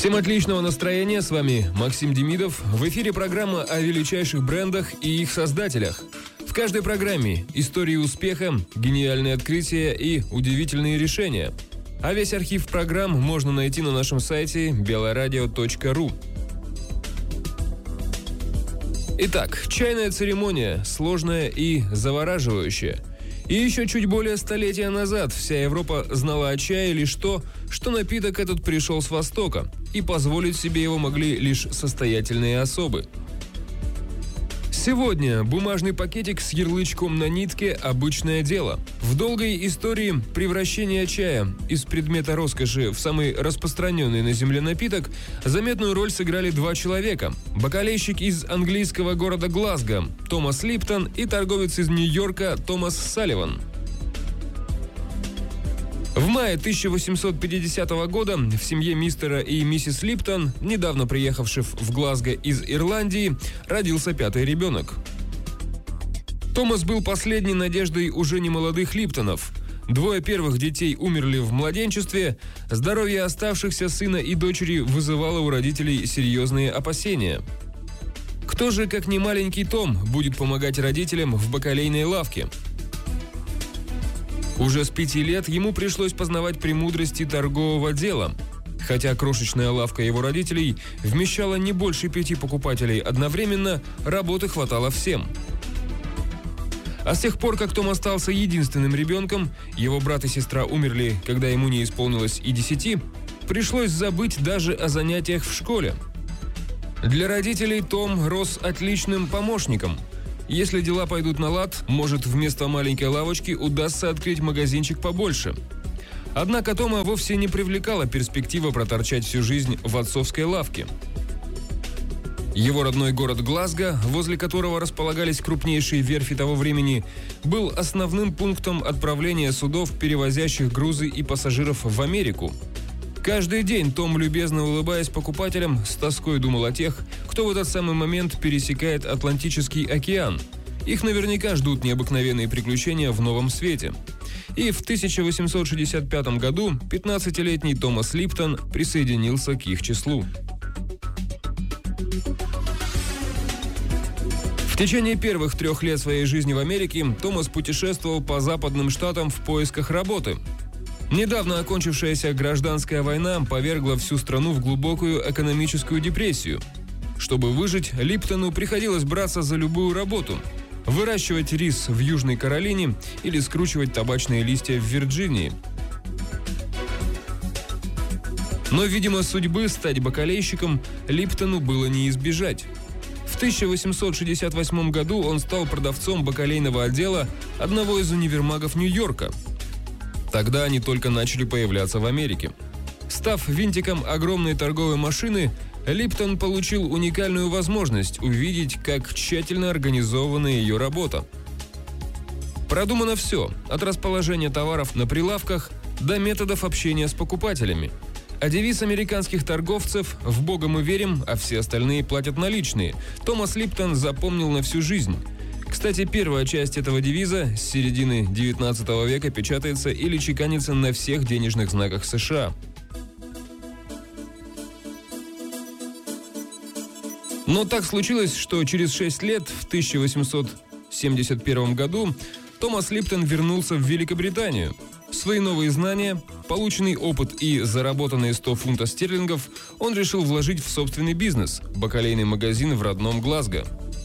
Всем отличного настроения, с вами Максим Демидов. В эфире программа о величайших брендах и их создателях. В каждой программе истории успеха, гениальные открытия и удивительные решения. А весь архив программ можно найти на нашем сайте beloradio.ru. Итак, чайная церемония, сложная и завораживающая. И еще чуть более столетия назад вся Европа знала о чае лишь то, что напиток этот пришел с Востока, и позволить себе его могли лишь состоятельные особы. Сегодня бумажный пакетик с ярлычком на нитке – обычное дело. В долгой истории превращения чая из предмета роскоши в самый распространенный на Земле напиток заметную роль сыграли два человека – бакалейщик из английского города Глазго Томас Липтон и торговец из Нью-Йорка Томас Салливан. В мае 1850 года в семье мистера и миссис Липтон, недавно приехавших в Глазго из Ирландии, родился пятый ребенок. Томас был последней надеждой уже немолодых Липтонов. Двое первых детей умерли в младенчестве, здоровье оставшихся сына и дочери вызывало у родителей серьезные опасения. Кто же, как не маленький Том, будет помогать родителям в бакалейной лавке? Уже с 5 лет ему пришлось познавать премудрости торгового дела. Хотя крошечная лавка его родителей вмещала не больше 5 покупателей одновременно, работы хватало всем. А с тех пор, как Том остался единственным ребенком, его брат и сестра умерли, когда ему не исполнилось и 10, пришлось забыть даже о занятиях в школе. Для родителей Том рос отличным помощником. Если дела пойдут на лад, может, вместо маленькой лавочки удастся открыть магазинчик побольше. Однако Тома вовсе не привлекала перспектива проторчать всю жизнь в отцовской лавке. Его родной город Глазго, возле которого располагались крупнейшие верфи того времени, был основным пунктом отправления судов, перевозящих грузы и пассажиров в Америку. Каждый день Том, любезно улыбаясь покупателям, с тоской думал о тех, кто в этот самый момент пересекает Атлантический океан. Их наверняка ждут необыкновенные приключения в новом свете. И в 1865 году 15-летний Томас Липтон присоединился к их числу. В течение первых 3 лет своей жизни в Америке Томас путешествовал по западным штатам в поисках работы. Недавно окончившаяся гражданская война повергла всю страну в глубокую экономическую депрессию. Чтобы выжить, Липтону приходилось браться за любую работу – выращивать рис в Южной Каролине или скручивать табачные листья в Вирджинии. Но, видимо, судьбы стать бакалейщиком Липтону было не избежать. В 1868 году он стал продавцом бакалейного отдела одного из универмагов Нью-Йорка. Тогда они только начали появляться в Америке. Став винтиком огромной торговой машины, Липтон получил уникальную возможность увидеть, как тщательно организована ее работа. Продумано все, от расположения товаров на прилавках до методов общения с покупателями. А девиз американских торговцев «В Бога мы верим, а все остальные платят наличные» Томас Липтон запомнил на всю жизнь. Кстати, первая часть этого девиза с середины 19 века печатается или чеканится на всех денежных знаках США. Но так случилось, что через 6 лет, в 1871 году, Томас Липтон вернулся в Великобританию. Свои новые знания, полученный опыт и заработанные 100 фунтов стерлингов он решил вложить в собственный бизнес – бакалейный магазин в родном Глазго.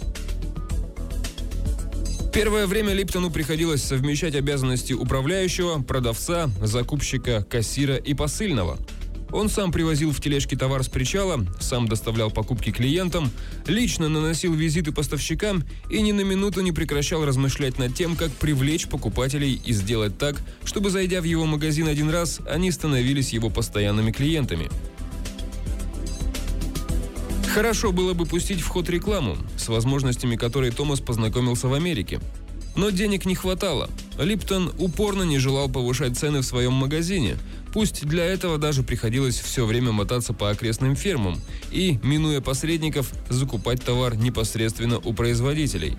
Первое время Липтону приходилось совмещать обязанности управляющего, продавца, закупщика, кассира и посыльного. Он сам привозил в тележке товар с причала, сам доставлял покупки клиентам, лично наносил визиты поставщикам и ни на минуту не прекращал размышлять над тем, как привлечь покупателей и сделать так, чтобы, зайдя в его магазин один раз, они становились его постоянными клиентами. Хорошо было бы пустить в ход рекламу, с возможностями которой Томас познакомился в Америке. Но денег не хватало. Липтон упорно не желал повышать цены в своем магазине. Пусть для этого даже приходилось все время мотаться по окрестным фермам и, минуя посредников, закупать товар непосредственно у производителей.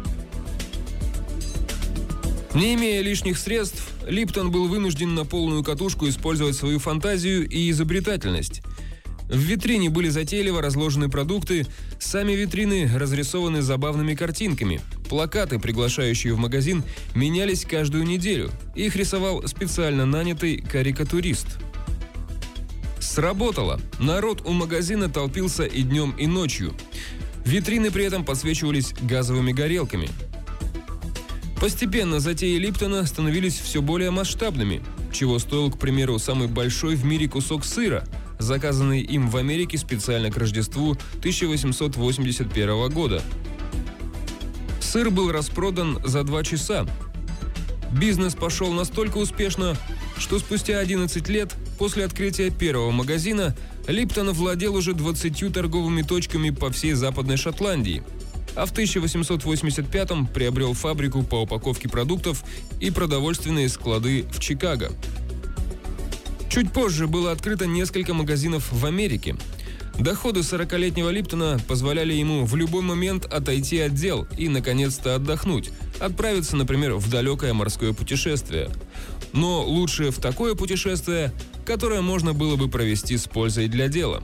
Не имея лишних средств, Липтон был вынужден на полную катушку использовать свою фантазию и изобретательность. В витрине были затейливо разложены продукты, сами витрины разрисованы забавными картинками. Плакаты, приглашающие в магазин, менялись каждую неделю. Их рисовал специально нанятый карикатурист. Сработало. Народ у магазина толпился и днем, и ночью. Витрины при этом подсвечивались газовыми горелками. Постепенно затеи Липтона становились все более масштабными, чего стоил, к примеру, самый большой в мире кусок сыра, заказанный им в Америке специально к Рождеству 1881 года. Сыр был распродан за 2 часа. Бизнес пошел настолько успешно, что спустя 11 лет после открытия первого магазина Липтон владел уже 20 торговыми точками по всей Западной Шотландии, а в 1885-м приобрел фабрику по упаковке продуктов и продовольственные склады в Чикаго. Чуть позже было открыто несколько магазинов в Америке. Доходы 40-летнего Липтона позволяли ему в любой момент отойти от дел и, наконец-то, отдохнуть, отправиться, например, в далекое морское путешествие. Но лучше в такое путешествие, которое можно было бы провести с пользой для дела.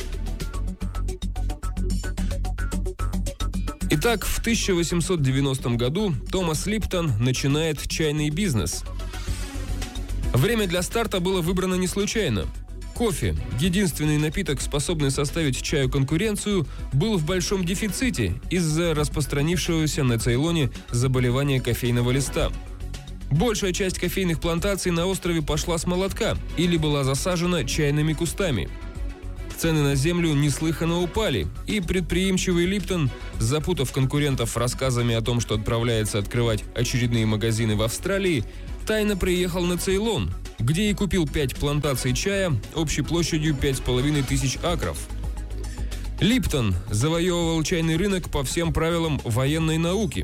Итак, в 1890 году Томас Липтон начинает чайный бизнес. Время для старта было выбрано не случайно. Кофе, единственный напиток, способный составить чаю конкуренцию, был в большом дефиците из-за распространившегося на Цейлоне заболевания кофейного листа. Большая часть кофейных плантаций на острове пошла с молотка или была засажена чайными кустами. Цены на землю неслыханно упали, и предприимчивый Липтон, запутав конкурентов рассказами о том, что отправляется открывать очередные магазины в Австралии, тайно приехал на Цейлон, где и купил 5 плантаций чая общей площадью 5500 акров. Липтон завоевывал чайный рынок по всем правилам военной науки.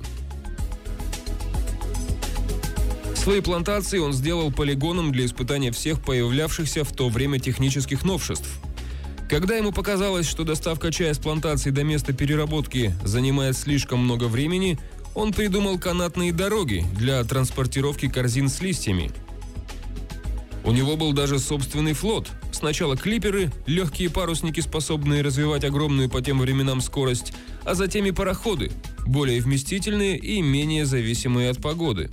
Свои плантации он сделал полигоном для испытания всех появлявшихся в то время технических новшеств. Когда ему показалось, что доставка чая с плантации до места переработки занимает слишком много времени, он придумал канатные дороги для транспортировки корзин с листьями. У него был даже собственный флот. Сначала клиперы, легкие парусники, способные развивать огромную по тем временам скорость, а затем и пароходы, более вместительные и менее зависимые от погоды.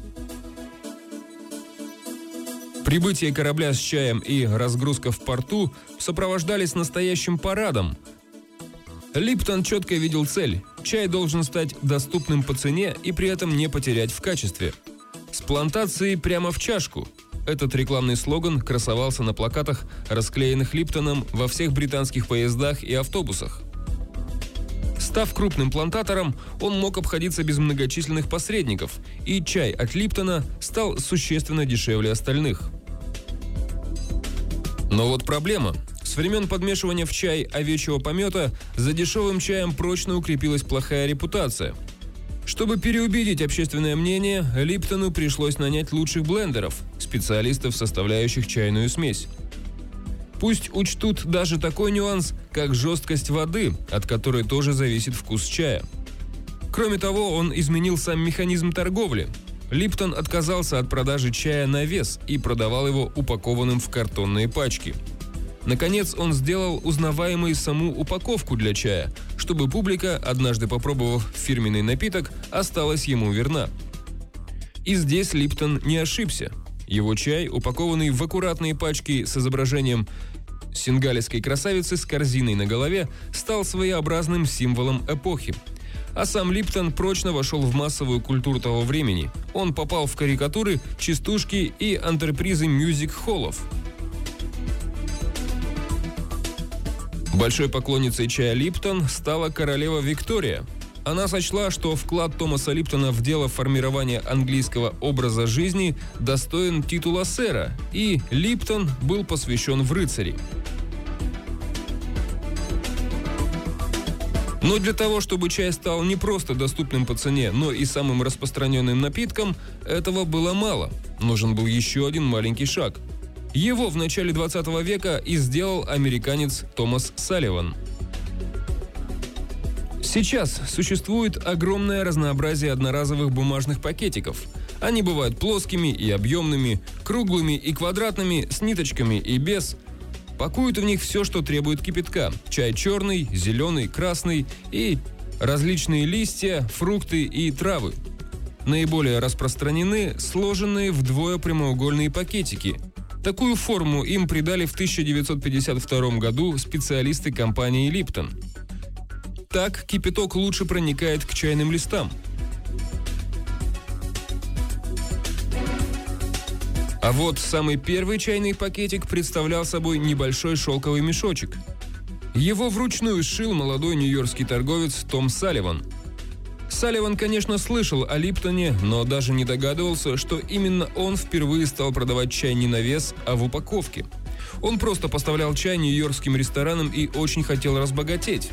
Прибытие корабля с чаем и разгрузка в порту сопровождались настоящим парадом. Липтон четко видел цель. Чай должен стать доступным по цене и при этом не потерять в качестве. С плантации прямо в чашку. Этот рекламный слоган красовался на плакатах, расклеенных Липтоном во всех британских поездах и автобусах. Став крупным плантатором, он мог обходиться без многочисленных посредников, и чай от Липтона стал существенно дешевле остальных. Но вот проблема. С времен подмешивания в чай овечьего помета за дешевым чаем прочно укрепилась плохая репутация. Чтобы переубедить общественное мнение, Липтону пришлось нанять лучших блендеров, специалистов, составляющих чайную смесь. Пусть учтут даже такой нюанс, как жесткость воды, от которой тоже зависит вкус чая. Кроме того, он изменил сам механизм торговли. Липтон отказался от продажи чая на вес и продавал его упакованным в картонные пачки. Наконец, он сделал узнаваемой саму упаковку для чая, чтобы публика, однажды попробовав фирменный напиток, осталась ему верна. И здесь Липтон не ошибся. Его чай, упакованный в аккуратные пачки с изображением сингалийской красавицы с корзиной на голове, стал своеобразным символом эпохи. А сам Липтон прочно вошел в массовую культуру того времени. Он попал в карикатуры, частушки и антрепризы мюзик-холлов. Большой поклонницей чая Липтон стала королева Виктория. Она сочла, что вклад Томаса Липтона в дело формирования английского образа жизни достоин титула сэра, и Липтон был посвящен в рыцари. Но для того, чтобы чай стал не просто доступным по цене, но и самым распространенным напитком, этого было мало. Нужен был еще один маленький шаг. Его в начале 20 века и сделал американец Томас Салливан. Сейчас существует огромное разнообразие одноразовых бумажных пакетиков. Они бывают плоскими и объемными, круглыми и квадратными, с ниточками и без. Пакуют в них все, что требует кипятка. Чай черный, зеленый, красный и различные листья, фрукты и травы. Наиболее распространены сложенные вдвое прямоугольные пакетики. Такую форму им придали в 1952 году специалисты компании Lipton. Так кипяток лучше проникает к чайным листам. А вот самый первый чайный пакетик представлял собой небольшой шелковый мешочек. Его вручную сшил молодой нью-йоркский торговец Том Салливан. Салливан, конечно, слышал о Липтоне, но даже не догадывался, что именно он впервые стал продавать чай не на вес, а в упаковке. Он просто поставлял чай нью-йоркским ресторанам и очень хотел разбогатеть.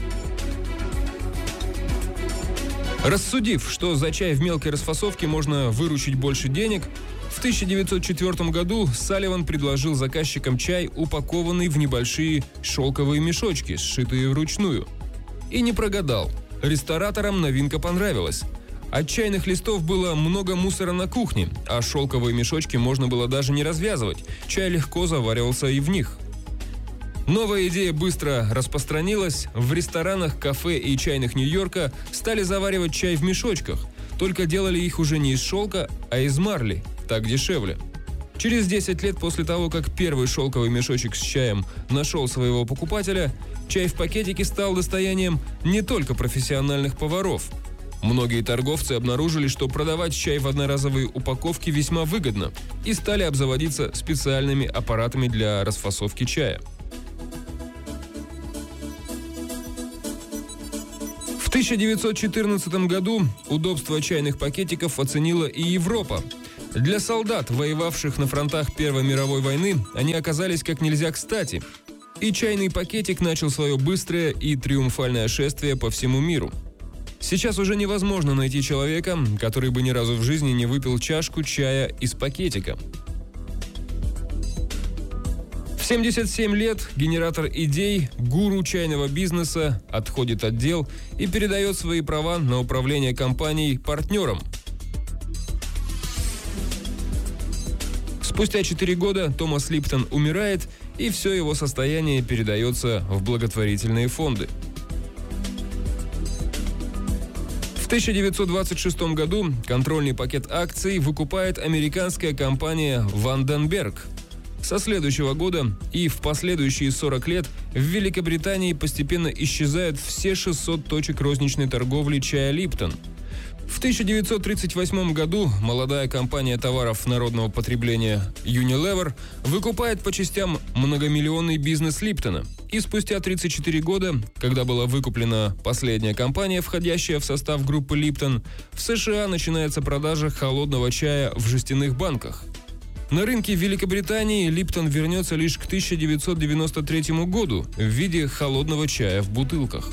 Рассудив, что за чай в мелкой расфасовке можно выручить больше денег, в 1904 году Салливан предложил заказчикам чай, упакованный в небольшие шелковые мешочки, сшитые вручную. И не прогадал. Рестораторам новинка понравилась. От чайных листов было много мусора на кухне, а шелковые мешочки можно было даже не развязывать. Чай легко заваривался и в них. Новая идея быстро распространилась. В ресторанах, кафе и чайных Нью-Йорка стали заваривать чай в мешочках. Только делали их уже не из шелка, а из марли. Так дешевле. Через 10 лет после того, как первый шелковый мешочек с чаем нашел своего покупателя, чай в пакетике стал достоянием не только профессиональных поваров. Многие торговцы обнаружили, что продавать чай в одноразовой упаковке весьма выгодно, и стали обзаводиться специальными аппаратами для расфасовки чая. В 1914 году удобство чайных пакетиков оценила и Европа. Для солдат, воевавших на фронтах Первой мировой войны, они оказались как нельзя кстати. И чайный пакетик начал свое быстрое и триумфальное шествие по всему миру. Сейчас уже невозможно найти человека, который бы ни разу в жизни не выпил чашку чая из пакетика. В 77 лет генератор идей, гуру чайного бизнеса отходит от дел и передает свои права на управление компанией партнерам. Спустя 4 года Томас Липтон умирает, и все его состояние передается в благотворительные фонды. В 1926 году контрольный пакет акций выкупает американская компания «Ванденберг». Со следующего года и в последующие 40 лет в Великобритании постепенно исчезают все 600 точек розничной торговли чая «Липтон». В 1938 году молодая компания товаров народного потребления Unilever выкупает по частям многомиллионный бизнес Липтона. И спустя 34 года, когда была выкуплена последняя компания, входящая в состав группы Липтон, в США начинается продажа холодного чая в жестяных банках. На рынке Великобритании Липтон вернется лишь к 1993 году в виде холодного чая в бутылках.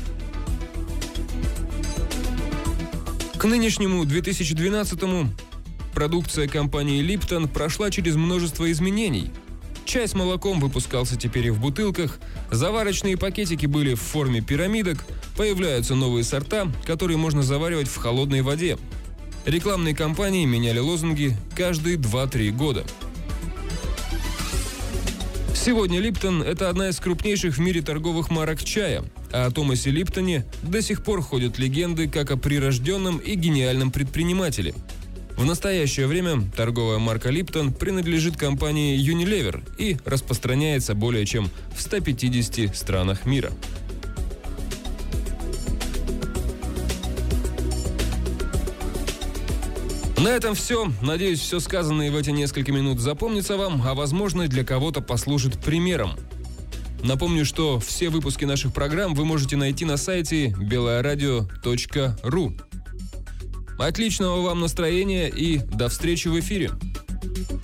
К нынешнему 2012-му продукция компании Lipton прошла через множество изменений. Чай с молоком выпускался теперь и в бутылках, заварочные пакетики были в форме пирамидок, появляются новые сорта, которые можно заваривать в холодной воде. Рекламные кампании меняли лозунги каждые 2-3 года. Сегодня Lipton – это одна из крупнейших в мире торговых марок чая, а о Томасе Липтоне до сих пор ходят легенды как о прирожденном и гениальном предпринимателе. В настоящее время торговая марка Lipton принадлежит компании Unilever и распространяется более чем в 150 странах мира. На этом все. Надеюсь, все сказанное в эти несколько минут запомнится вам, а возможно, для кого-то послужит примером. Напомню, что все выпуски наших программ вы можете найти на сайте beloyaradio.ru. Отличного вам настроения и до встречи в эфире!